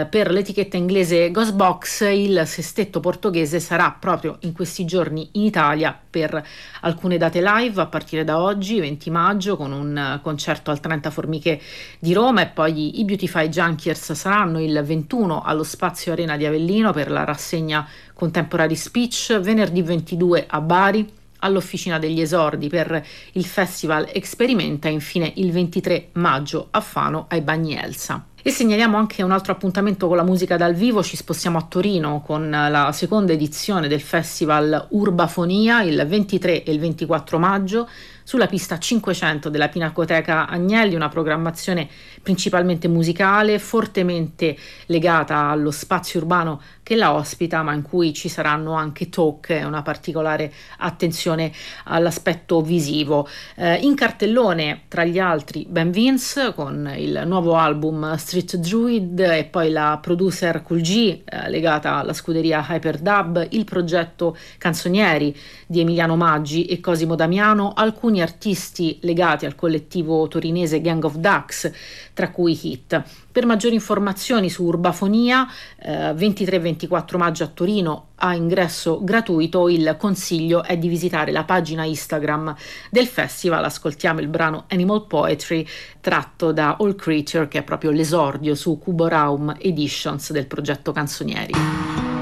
Per l'etichetta inglese Ghostbox il sestetto portoghese sarà proprio in questi giorni in Italia per alcune date live a partire da oggi, 20 maggio, con un concerto al 30 Formiche di Roma, e poi i Beautify Junkiers saranno il 21 allo Spazio Arena di Avellino per la rassegna Contemporary Speech, venerdì 22 a Bari all'Officina degli Esordi per il Festival Experimenta, e infine il 23 maggio a Fano ai Bagni Elsa. E segnaliamo anche un altro appuntamento con la musica dal vivo. Ci spostiamo a Torino con la seconda edizione del Festival Urbafonia il 23 e il 24 maggio sulla pista 500 della Pinacoteca Agnelli, una programmazione principalmente musicale, fortemente legata allo spazio urbano che la ospita, ma in cui ci saranno anche talk e una particolare attenzione all'aspetto visivo. In cartellone, tra gli altri, Ben Vince con il nuovo album Street Druid, e poi la producer Cool G legata alla scuderia Hyperdub, il progetto Canzonieri di Emiliano Maggi e Cosimo Damiano, alcuni artisti legati al collettivo torinese Gang of Ducks, tra cui Hit. Per maggiori informazioni su Urbafonia, 23-24 maggio a Torino, a ingresso gratuito, il consiglio è di visitare la pagina Instagram del festival. Ascoltiamo il brano Animal Poetry tratto da All Creature, che è proprio l'esordio su Cubo Raum Editions del progetto Canzonieri.